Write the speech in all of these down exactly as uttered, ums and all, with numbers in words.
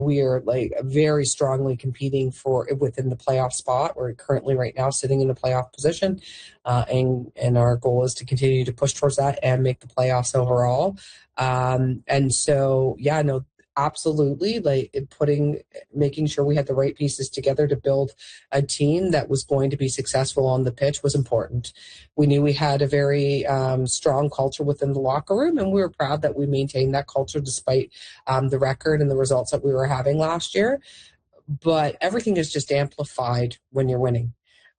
We are like very strongly competing for within the playoff spot. We're currently right now sitting in the playoff position, uh, and and our goal is to continue to push towards that and make the playoffs overall. Um, and so, yeah, no, absolutely, like putting, making sure we had the right pieces together to build a team that was going to be successful on the pitch was important. We knew we had a very um, strong culture within the locker room, and we were proud that we maintained that culture despite um, the record and the results that we were having last year. But everything is just amplified when you're winning.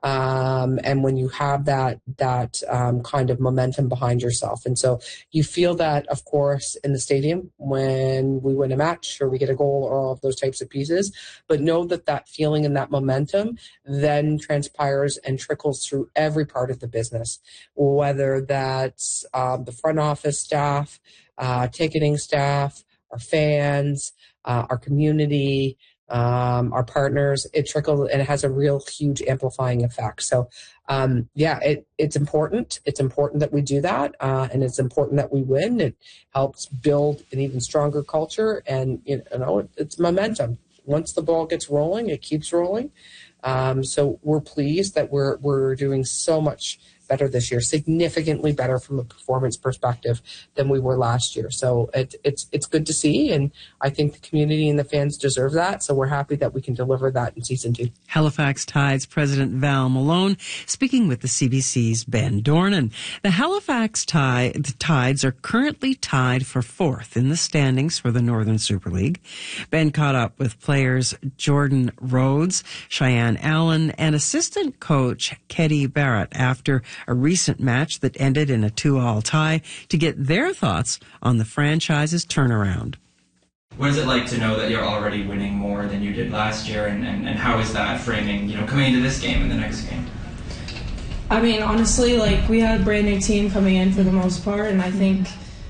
Um, and when you have that that um, kind of momentum behind yourself. And so you feel that, of course, in the stadium when we win a match or we get a goal or all of those types of pieces. But know that that feeling and that momentum then transpires and trickles through every part of the business, whether that's um, the front office staff, uh, ticketing staff, our fans, uh, our community, Um, our partners. It trickles and it has a real huge amplifying effect. So, um, yeah, it, it's important. It's important that we do that, uh, and it's important that we win. It helps build an even stronger culture, and you know, it, it's momentum. Once the ball gets rolling, it keeps rolling. Um, so we're pleased that we're we're doing so much better this year, significantly better from a performance perspective than we were last year. So it, it's it's good to see, and I think the community and the fans deserve that. So we're happy that we can deliver that in season two. Halifax Tides President Val Malone speaking with the C B C's Ben Dornan. The Halifax Tide, the Tides are currently tied for fourth in the standings for the Northern Super League. Ben caught up with players Jordan Rhodes, Cheyenne Allen, and assistant coach Katie Barrett after a recent match that ended in a two-all tie to get their thoughts on the franchise's turnaround. What is it like to know that you're already winning more than you did last year, and, and, and how is that framing, you know, coming into this game and the next game? I mean, honestly, like, we had a brand new team coming in for the most part, and I think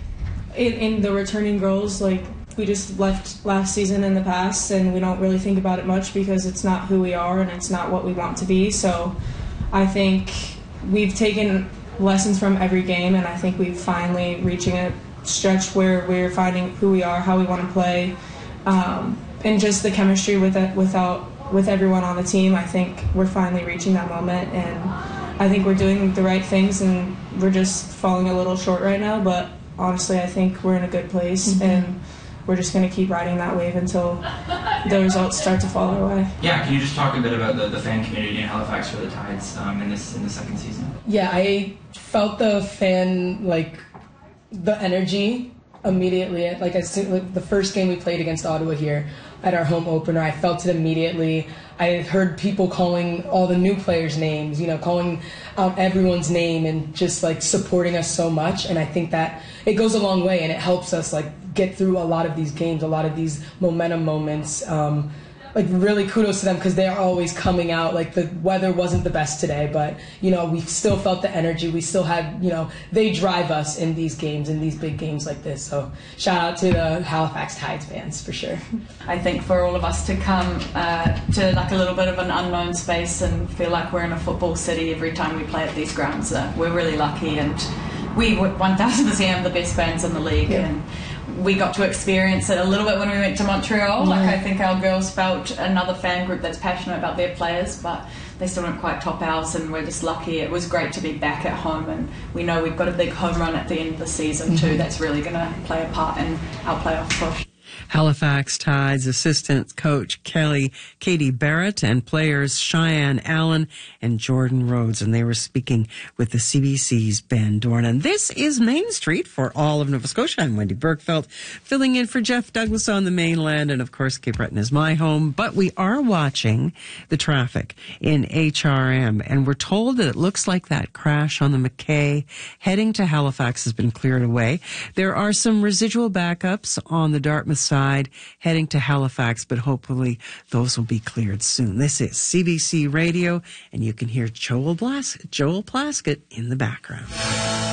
in, in the returning girls, like, we just left last season in the past, and we don't really think about it much because it's not who we are and it's not what we want to be. So I think we've taken lessons from every game, and I think we've finally reaching a stretch where we're finding who we are, how we want to play, um, and just the chemistry with it, without with everyone on the team. I think we're finally reaching that moment, and I think we're doing the right things, and we're just falling a little short right now. But honestly, I think we're in a good place, mm-hmm. and we're just going to keep riding that wave until the results start to fall our way. Yeah, can you just talk a bit about the, the fan community in Halifax for the Tides um, in this in the second season? Yeah, I felt the fan, like, the energy immediately. Like, I like, the first game we played against Ottawa here at our home opener, I felt it immediately. I heard people calling all the new players' names, you know, calling um, everyone's name and just, like, supporting us so much. And I think that it goes a long way, and it helps us, like, get through a lot of these games, a lot of these momentum moments. Um, like, really kudos to them because they're always coming out. Like, the weather wasn't the best today, but, you know, we still felt the energy. We still had, you know, they drive us in these games, in these big games like this. So shout out to the Halifax Tides fans for sure. I think for all of us to come uh, to like a little bit of an unknown space and feel like we're in a football city every time we play at these grounds, uh, we're really lucky, and we one thousand percent have the best fans in the league. Yeah. And we got to experience it a little bit when we went to Montreal. Like, I think our girls felt another fan group that's passionate about their players, but they still don't quite top ours, and we're just lucky. It was great to be back at home, and we know we've got a big home run at the end of the season too. That's really going to play a part in our playoff push. Halifax Tides assistant coach Kelly Katie Barrett and players Cheyenne Allen and Jordan Rhodes, and they were speaking with the C B C's Ben Dornan. This is Main Street for all of Nova Scotia. I'm Wendy Bergfeld, filling in for Jeff Douglas on the mainland, and of course Cape Breton is my home. But we are watching the traffic in H R M, and we're told that it looks like that crash on the McKay heading to Halifax has been cleared away. There are some residual backups on the Dartmouth side heading to Halifax, but hopefully those will be cleared soon. This is C B C Radio, and you can hear Joel Blas- Joel Plaskett in the background.